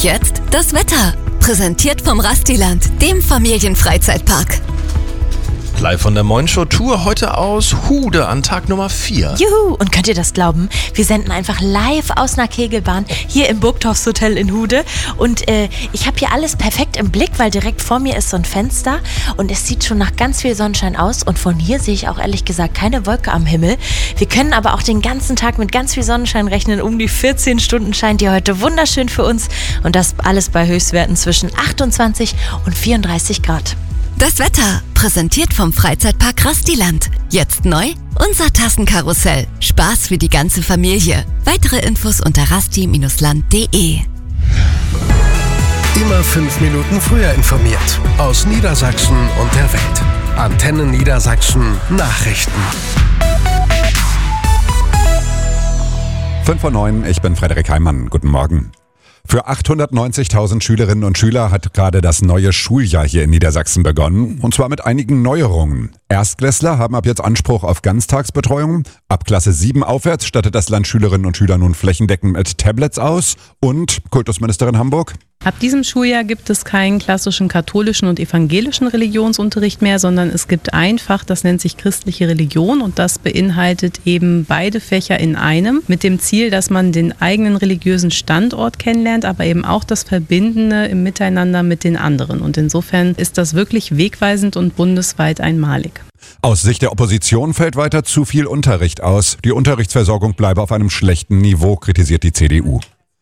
Und jetzt das Wetter. Präsentiert vom Rastiland, dem Familienfreizeitpark. Live von der Moin-Show-Tour heute aus Hude an Tag Nummer 4. Juhu! Und könnt ihr das glauben? Wir senden einfach live aus einer Kegelbahn hier im Burgdorfs Hotel in Hude. Und ich habe hier alles perfekt im Blick, weil direkt vor mir ist so ein Fenster und es sieht schon nach ganz viel Sonnenschein aus. Und von hier sehe ich auch ehrlich gesagt keine Wolke am Himmel. Wir können aber auch den ganzen Tag mit ganz viel Sonnenschein rechnen. Um die 14 Stunden scheint hier heute wunderschön für uns. Und das alles bei Höchstwerten zwischen 28 und 34 Grad. Das Wetter, präsentiert vom Freizeitpark Rastiland. Jetzt neu, unser Tassenkarussell. Spaß für die ganze Familie. Weitere Infos unter rasti-land.de. Immer 5 Minuten früher informiert. Aus Niedersachsen und der Welt. Antenne Niedersachsen Nachrichten. 5:09, ich bin Frederik Heimann. Guten Morgen. Für 890.000 Schülerinnen und Schüler hat gerade das neue Schuljahr hier in Niedersachsen begonnen. Und zwar mit einigen Neuerungen. Erstklässler haben ab jetzt Anspruch auf Ganztagsbetreuung. Ab Klasse 7 aufwärts stattet das Land Schülerinnen und Schüler nun flächendeckend mit Tablets aus. Und Kultusministerin Hamburg: Ab diesem Schuljahr gibt es keinen klassischen katholischen und evangelischen Religionsunterricht mehr, sondern es gibt ein Fach, das nennt sich christliche Religion, und das beinhaltet eben beide Fächer in einem, mit dem Ziel, dass man den eigenen religiösen Standort kennenlernt, aber eben auch das Verbindende im Miteinander mit den anderen. Und insofern ist das wirklich wegweisend und bundesweit einmalig. Aus Sicht der Opposition fällt weiter zu viel Unterricht aus. Die Unterrichtsversorgung bleibe auf einem schlechten Niveau, kritisiert die CDU.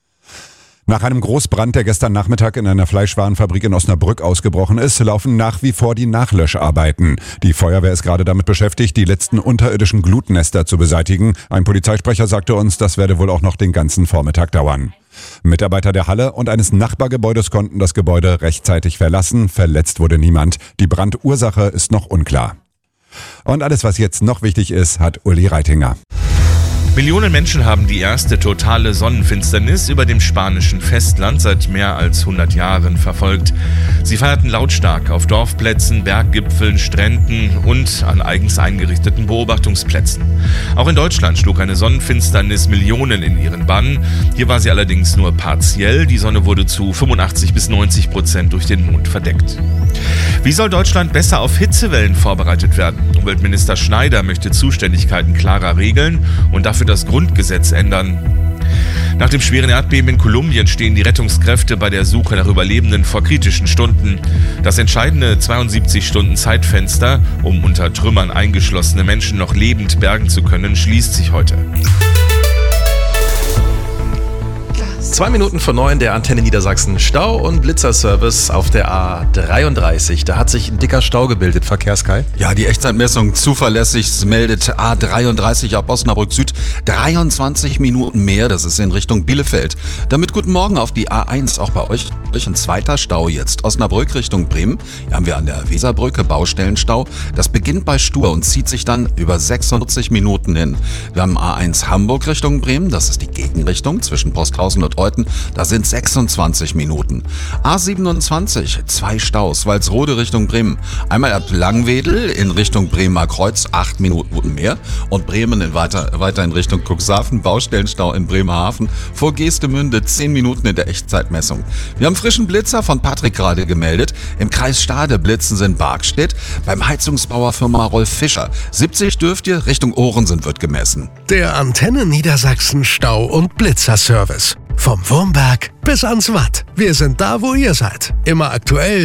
Nach einem Großbrand, der gestern Nachmittag in einer Fleischwarenfabrik in Osnabrück ausgebrochen ist, laufen nach wie vor die Nachlöscharbeiten. Die Feuerwehr ist gerade damit beschäftigt, die letzten unterirdischen Glutnester zu beseitigen. Ein Polizeisprecher sagte uns, das werde wohl auch noch den ganzen Vormittag dauern. Mitarbeiter der Halle und eines Nachbargebäudes konnten das Gebäude rechtzeitig verlassen. Verletzt wurde niemand. Die Brandursache ist noch unklar. Und alles, was jetzt noch wichtig ist, hat Uli Reitinger. Millionen Menschen haben die erste totale Sonnenfinsternis über dem spanischen Festland seit mehr als 100 Jahren verfolgt. Sie feierten lautstark auf Dorfplätzen, Berggipfeln, Stränden und an eigens eingerichteten Beobachtungsplätzen. Auch in Deutschland schlug eine Sonnenfinsternis Millionen in ihren Bann. Hier war sie allerdings nur partiell. Die Sonne wurde zu 85-90% durch den Mond verdeckt. Wie soll Deutschland besser auf Hitzewellen vorbereitet werden? Umweltminister Schneider möchte Zuständigkeiten klarer regeln und dafür das Grundgesetz ändern. Nach dem schweren Erdbeben in Kolumbien stehen die Rettungskräfte bei der Suche nach Überlebenden vor kritischen Stunden. Das entscheidende 72-Stunden-Zeitfenster, um unter Trümmern eingeschlossene Menschen noch lebend bergen zu können, schließt sich heute. 2 Minuten vor 9, der Antenne Niedersachsen Stau- und Blitzerservice auf der A33. Da hat sich ein dicker Stau gebildet. Verkehrskai? Ja, die Echtzeitmessung zuverlässig meldet A33 ab Osnabrück Süd 23 Minuten mehr. Das ist in Richtung Bielefeld. Damit guten Morgen auf die A1, auch bei euch. Ein zweiter Stau jetzt. Osnabrück Richtung Bremen. Hier haben wir an der Weserbrücke Baustellenstau. Das beginnt bei Stur und zieht sich dann über 46 Minuten hin. Wir haben A1 Hamburg Richtung Bremen. Das ist die Gegenrichtung zwischen Posthausen und Reuten. Da sind 26 Minuten. A27, 2 Staus. Walsrode Richtung Bremen. Einmal ab Langwedel in Richtung Bremer Kreuz, 8 Minuten mehr. Und Bremen weiter in Richtung Cuxhaven. Baustellenstau in Bremerhaven. Vor Geestemünde 10 Minuten in der Echtzeitmessung. Wir haben frischen Blitzer von Patrick gerade gemeldet. Im Kreis Stade blitzen sie in Barkstedt. Beim Heizungsbauer Firma Rolf Fischer. 70 dürft ihr, Richtung Ohrensen wird gemessen. Der Antenne Niedersachsen Stau- und Blitzerservice. Vom Wurmberg bis ans Watt. Wir sind da, wo ihr seid. Immer aktuell.